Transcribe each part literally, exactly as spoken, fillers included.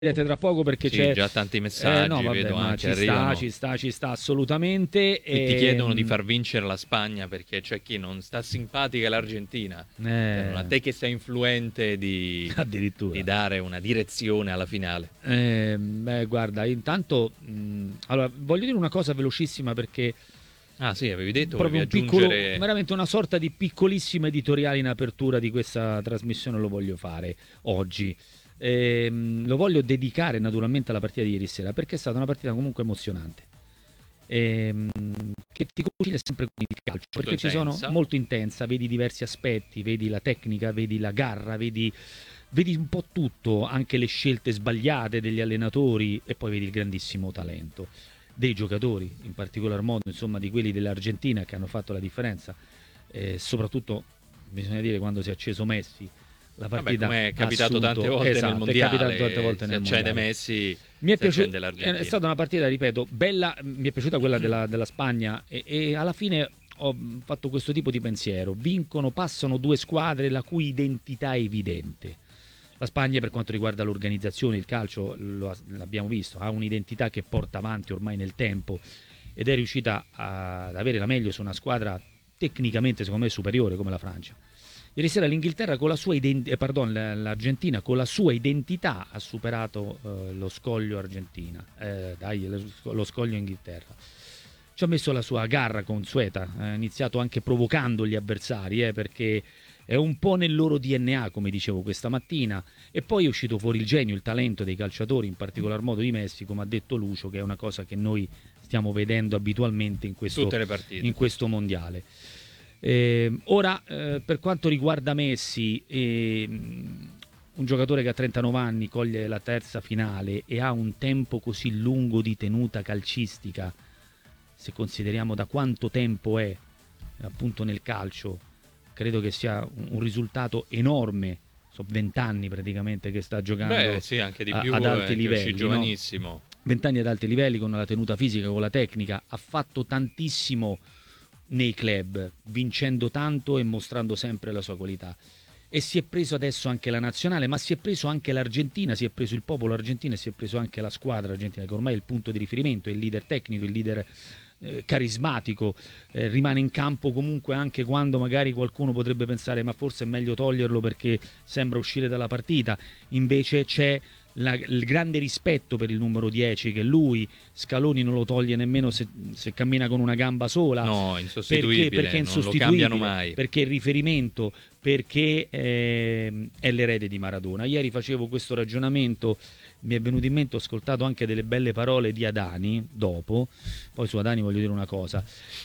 tra poco perché Sì, c'è già tanti messaggi, eh, no vabbè vedo ma anche, ci sta arrivano. ci sta ci sta assolutamente E ti chiedono di e, far vincere la Spagna perché c'è chi non sta simpatica l'Argentina. Chiedono a eh, te che sei influente di, di addirittura dare una direzione alla finale. eh, beh, guarda intanto mh, allora voglio dire una cosa velocissima perché Ah sì, avevi detto volevi proprio un piccolo aggiungere... veramente una sorta di piccolissimo editoriale in apertura di questa trasmissione lo voglio fare oggi. Ehm, lo voglio dedicare naturalmente alla partita di ieri sera perché è stata una partita comunque emozionante. Ehm, che ti concilia sempre con il calcio Molto perché ci sono intensa. molto intensa, vedi diversi aspetti, vedi la tecnica, vedi la garra, vedi, vedi un po' tutto, anche le scelte sbagliate degli allenatori e poi vedi il grandissimo talento dei giocatori, in particolar modo insomma di quelli dell'Argentina che hanno fatto la differenza, eh, soprattutto bisogna dire quando si è acceso Messi la Vabbè, partita come è ha capitato tante assunto, volte nel esatto, è capitato tante mondiale, volte se nel accende mondiale. Messi, Mi è, si piaciuto, accende è l'Argentina. stata una partita, ripeto, bella, mi è piaciuta quella della, della Spagna e, e alla fine ho fatto questo tipo di pensiero. Vincono, passano due squadre la cui identità è evidente. La Spagna per quanto riguarda l'organizzazione, il calcio, lo, l'abbiamo visto, ha un'identità che porta avanti ormai nel tempo ed è riuscita ad avere la meglio su una squadra tecnicamente secondo me superiore come la Francia. Ieri sera l'Inghilterra con la sua identità, eh, pardon, l'Argentina con la sua identità ha superato eh, lo scoglio Argentina, eh, dai, lo scoglio Inghilterra. Ci ha messo la sua garra consueta, ha iniziato anche provocando gli avversari, eh, perché è un po' nel loro D N A, come dicevo questa mattina, e poi è uscito fuori il genio, il talento dei calciatori, in particolar modo di Messi, come ha detto Lucio, che è una cosa che noi stiamo vedendo abitualmente in questo, Tutte le partite. in questo mondiale. Eh, ora, eh, per quanto riguarda Messi, eh, un giocatore che ha trentanove anni coglie la terza finale e ha un tempo così lungo di tenuta calcistica, se consideriamo da quanto tempo è appunto nel calcio, credo che sia un, un risultato enorme. Sono vent'anni praticamente che sta giocando Beh, sì, anche di a, più, ad è alti anche così livelli, no? giovanissimo. vent'anni ad alti livelli con la tenuta fisica, con la tecnica, ha fatto tantissimo nei club, vincendo tanto e mostrando sempre la sua qualità. E si è preso adesso anche la nazionale, ma si è preso anche l'Argentina, si è preso il popolo argentino e si è preso anche la squadra argentina, che ormai è il punto di riferimento, è il leader tecnico, il leader eh, carismatico, eh, rimane in campo comunque anche quando magari qualcuno potrebbe pensare ma forse è meglio toglierlo perché sembra uscire dalla partita, invece c'è la, il grande rispetto per il numero dieci che lui, Scaloni non lo toglie nemmeno se, se cammina con una gamba sola, No, perché, perché insostituibile, è non lo cambiano insostituibile, mai. perché è il riferimento, perché eh, è l'erede di Maradona. Ieri facevo questo ragionamento, mi è venuto in mente, ho ascoltato anche delle belle parole di Adani dopo, poi su Adani voglio dire una cosa.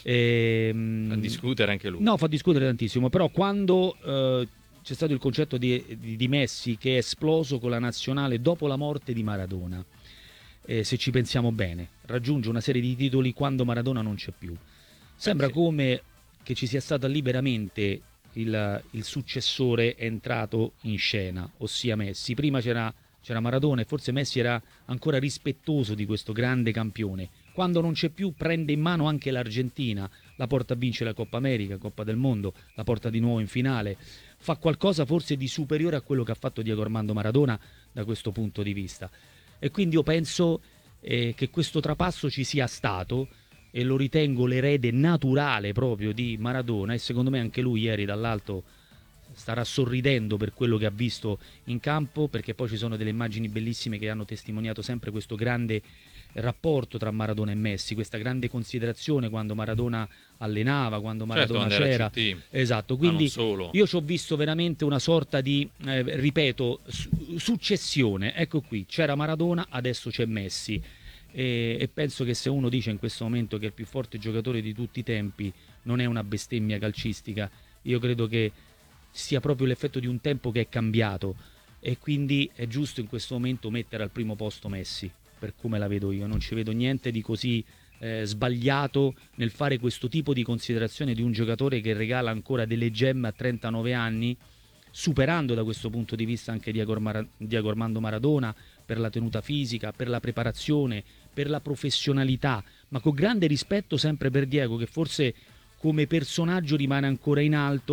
Ehm, A discutere anche lui. no, fa discutere tantissimo, però quando eh, c'è stato il concetto di, di, di Messi che è esploso con la nazionale dopo la morte di Maradona, eh, se ci pensiamo bene, raggiunge una serie di titoli quando Maradona non c'è più. Sembra Beh, sì. come che ci sia stato liberamente il, il successore entrato in scena, ossia Messi. Prima c'era, c'era Maradona e forse Messi era ancora rispettoso di questo grande campione. Quando non c'è più prende in mano anche l'Argentina, la porta a vincere la Coppa America, Coppa del Mondo, la porta di nuovo in finale. Fa qualcosa forse di superiore a quello che ha fatto Diego Armando Maradona da questo punto di vista. E quindi io penso eh, che questo trapasso ci sia stato e lo ritengo l'erede naturale proprio di Maradona e secondo me anche lui ieri dall'alto starà sorridendo per quello che ha visto in campo, perché poi ci sono delle immagini bellissime che hanno testimoniato sempre questo grande rapporto tra Maradona e Messi, questa grande considerazione quando Maradona allenava, quando Certo, Maradona quando era c'era. C T, Esatto, ma non quindi solo. io ci ho visto veramente una sorta di, eh, ripeto, su- successione. Ecco qui, c'era Maradona, adesso c'è Messi. E, e penso che se uno dice in questo momento che è il più forte giocatore di tutti i tempi non è una bestemmia calcistica, io credo che sia proprio l'effetto di un tempo che è cambiato e quindi è giusto in questo momento mettere al primo posto Messi, per come la vedo io, non ci vedo niente di così eh, sbagliato nel fare questo tipo di considerazione di un giocatore che regala ancora delle gemme a trentanove anni, superando da questo punto di vista anche Diego, Mara- Diego Armando Maradona per la tenuta fisica, per la preparazione, per la professionalità, ma con grande rispetto sempre per Diego che forse come personaggio rimane ancora in alto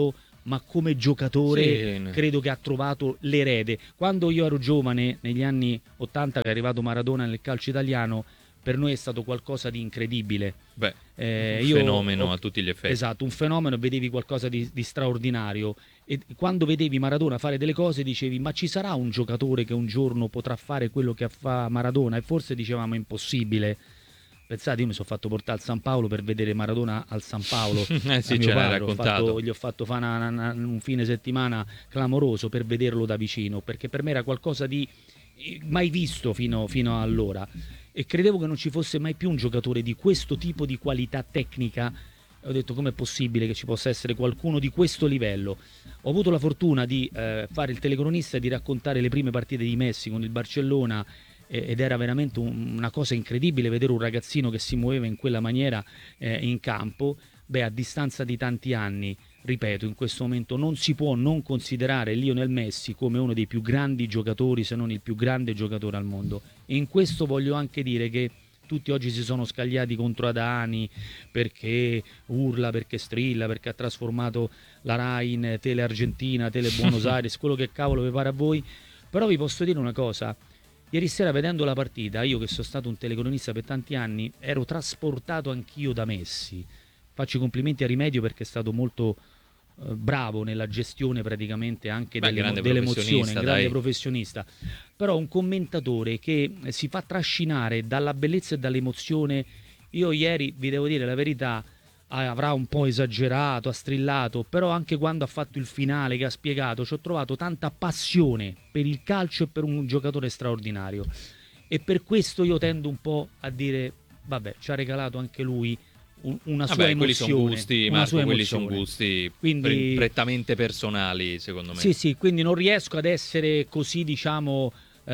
ma come giocatore Sì. credo che ha trovato l'erede. Quando io ero giovane, negli anni ottanta, che è arrivato Maradona nel calcio italiano, per noi è stato qualcosa di incredibile. Beh, Eh, un io fenomeno ho- a tutti gli effetti. Esatto, un fenomeno, vedevi qualcosa di, di straordinario e quando vedevi Maradona fare delle cose dicevi ma ci sarà un giocatore che un giorno potrà fare quello che fa Maradona? E forse dicevamo impossibile. Pensate, io mi sono fatto portare al San Paolo per vedere Maradona al San Paolo. Eh sì, da mio ce l'hai padre. Ho raccontato. fatto- gli ho fatto fare una- una- un fine settimana clamoroso per vederlo da vicino, perché per me era qualcosa di eh, mai visto fino, fino a allora. E credevo che non ci fosse mai più un giocatore di questo tipo di qualità tecnica. E ho detto com'è possibile che ci possa essere qualcuno di questo livello. Ho avuto la fortuna di eh, fare il telecronista e di raccontare le prime partite di Messi con il Barcellona eh, ed era veramente un- una cosa incredibile vedere un ragazzino che si muoveva in quella maniera eh, in campo. Beh, a distanza di tanti anni, ripeto, in questo momento non si può non considerare Lionel Messi come uno dei più grandi giocatori, se non il più grande giocatore al mondo. E in questo voglio anche dire che tutti oggi si sono scagliati contro Adani perché urla, perché strilla, perché ha trasformato la Rai in Tele Argentina, Tele Buenos Aires, quello che cavolo vi pare a voi. Però vi posso dire una cosa, ieri sera vedendo la partita, io che sono stato un telecronista per tanti anni, ero trasportato anch'io da Messi. Faccio i complimenti a Rimedio perché è stato molto eh, bravo nella gestione praticamente anche Beh, delle, grande dell'emozione, un professionista, grande dai. professionista. Però un commentatore che eh, si fa trascinare dalla bellezza e dall'emozione, io ieri, vi devo dire la verità, ah, avrà un po' esagerato, ha strillato, però anche quando ha fatto il finale che ha spiegato, ci ho trovato tanta passione per il calcio e per un giocatore straordinario. E per questo io tendo un po' a dire, vabbè, ci ha regalato anche lui un- una sua Vabbè, quelli sono emozione, gusti, una Marco, sua quelli sono emozione. gusti Quindi- pre- prettamente personali, secondo me. Sì, sì, quindi non riesco ad essere così, diciamo,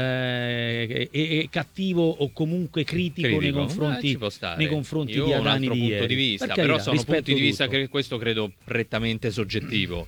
eh, e- e- cattivo o comunque critico, nei Critico. confronti, Eh, ci può stare. nei confronti Io di ho un Adani altro di punto ieri. di vista, Per però carità, sono punti rispetto di vista tutto. che questo credo prettamente soggettivo.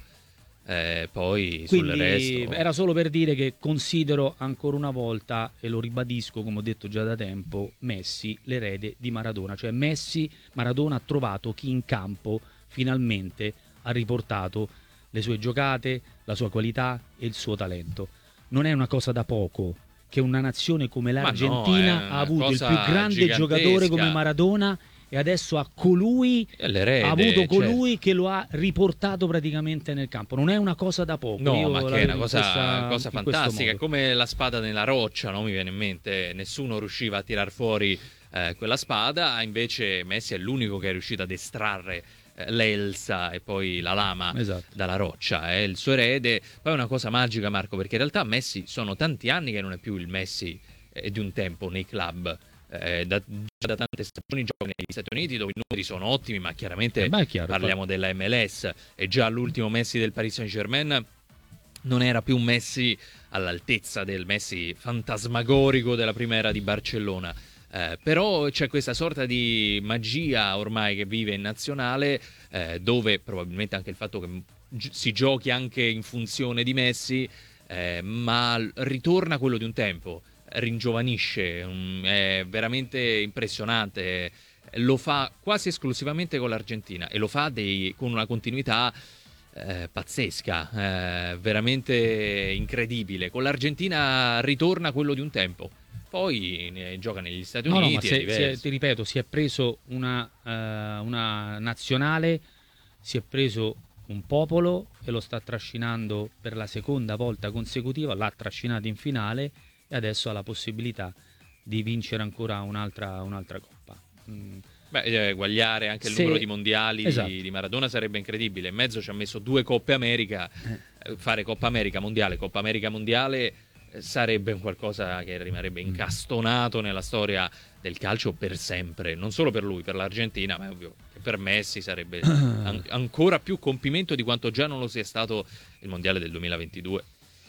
Eh, poi sul Quindi resto era solo per dire che considero ancora una volta, e lo ribadisco come ho detto già da tempo, Messi l'erede di Maradona. Cioè Messi, Maradona ha trovato chi in campo finalmente ha riportato le sue giocate, la sua qualità e il suo talento. Non è una cosa da poco che una nazione come Ma no, l'Argentina è ha una avuto il cosa più grande gigantesca. giocatore come Maradona e adesso ha colui è l'erede, ha avuto colui certo. che lo ha riportato praticamente nel campo. Non è una cosa da poco. No, Io ma la che è una vedo in cosa, questa- cosa in questo fantastica, è modo. come la spada nella roccia, no? Mi viene in mente, nessuno riusciva a tirar fuori eh, quella spada, invece Messi è l'unico che è riuscito ad estrarre eh, l'elsa e poi la lama Esatto. dalla roccia, è il suo erede. Poi è una cosa magica, Marco, perché in realtà Messi sono tanti anni che non è più il Messi eh, di un tempo nei club. Eh, da, già da tante stagioni gioca negli Stati Uniti dove i numeri sono ottimi, ma chiaramente Eh, ma è chiaro, parliamo della M L S e già l'ultimo Messi del Paris Saint-Germain non era più un Messi all'altezza del Messi fantasmagorico della prima era di Barcellona. Eh, però c'è questa sorta di magia ormai che vive in nazionale, eh, dove probabilmente anche il fatto che gi- si giochi anche in funzione di Messi, eh, ma l- ritorna quello di un tempo, ringiovanisce, mm, è veramente impressionante. Lo fa quasi esclusivamente con l'Argentina e lo fa dei- con una continuità eh, pazzesca, eh, veramente incredibile. Con l'Argentina ritorna quello di un tempo. Poi ne- gioca negli Stati No, no, Uniti, ma è se- si è- diverso. ti ripeto, si è preso una, eh, una nazionale, si è preso un popolo e lo sta trascinando per la seconda volta consecutiva, l'ha trascinato in finale e adesso ha la possibilità di vincere ancora un'altra, un'altra coppa. Mm. Beh, eh, eguagliare anche il Se- numero di mondiali Esatto. di, di Maradona sarebbe incredibile. In mezzo ci ha messo due Coppe America. Eh, Fare Coppa America mondiale, Coppa America mondiale eh, sarebbe un qualcosa che rimarrebbe Mm. incastonato nella storia del calcio per sempre. Non solo per lui, per l'Argentina, ma è ovvio che per Messi sarebbe an- ancora più compimento di quanto già non lo sia stato il mondiale del duemilaventidue.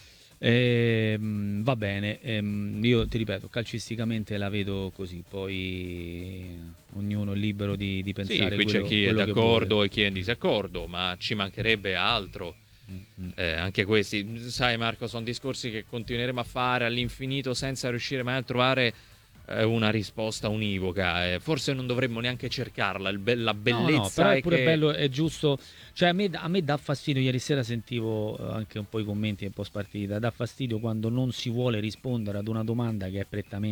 Ehm, va bene, ehm, io ti ripeto, calcisticamente la vedo così, poi ognuno è libero di, di Sì, pensare qui c'è quello, chi è quello che d'accordo vuole. e chi è in disaccordo, ma ci mancherebbe altro. Mm, mm. Eh, anche questi, sai Marco, sono discorsi che continueremo a fare all'infinito senza riuscire mai a trovare eh, una risposta univoca. Eh, forse non dovremmo neanche cercarla. Il be- la bellezza No, no, però è è pure che bello, è giusto. Cioè, a me, a me dà fastidio. Ieri sera sentivo eh, anche un po' i commenti in post partita. Dà fastidio quando non si vuole rispondere ad una domanda che è prettamente